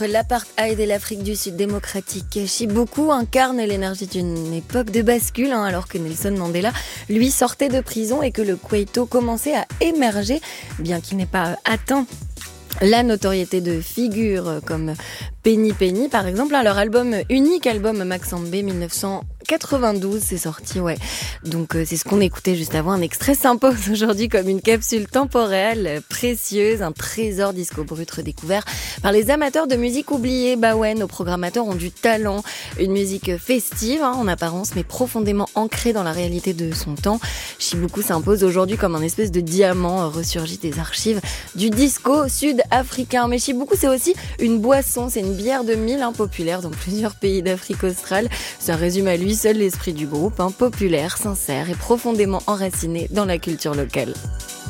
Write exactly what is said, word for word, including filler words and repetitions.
entre l'apartheid et l'Afrique du Sud démocratique, Chibuku incarne l'énergie d'une époque de bascule, hein, alors que Nelson Mandela, lui, sortait de prison et que le Kwaito commençait à émerger, bien qu'il n'ait pas atteint la notoriété de figures comme Penny Penny, par exemple. Leur album, unique album Maxambe dix-neuf cent quatre-vingt-douze, c'est sorti, ouais. Donc euh, c'est ce qu'on écoutait juste avant. Un extrait s'impose aujourd'hui comme une capsule temporelle précieuse, un trésor disco brut redécouvert par les amateurs de musique oubliée. Bah ouais, nos programmateurs ont du talent. Une musique festive, hein, en apparence, mais profondément ancrée dans la réalité de son temps. Chibuku s'impose aujourd'hui comme un espèce de diamant ressurgi des archives du disco sud-africain. Mais Chibuku, c'est aussi une boisson, c'est une bière de mille, hein, populaire dans plusieurs pays d'Afrique australe. Ça résume à lui seul l'esprit du groupe, hein, populaire, sincère et profondément enraciné dans la culture locale.